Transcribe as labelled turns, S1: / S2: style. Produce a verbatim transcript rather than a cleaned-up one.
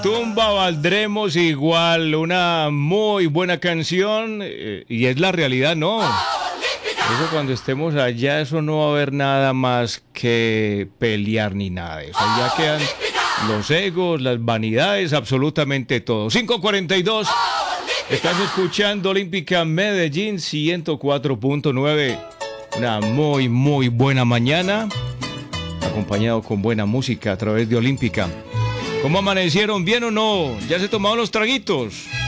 S1: Tumba valdremos igual, una muy buena canción eh, y es la realidad, ¿no? Eso cuando estemos allá, eso no va a haber nada más que pelear ni nada de eso. Ya quedan los egos, las vanidades, absolutamente todo. cinco cuarenta y dos, estás escuchando Olímpica Medellín ciento cuatro punto nueve. Una muy, muy buena mañana, acompañado con buena música a través de Olímpica. ¿Cómo amanecieron? ¿Bien o no? ¿Ya se tomaron los traguitos?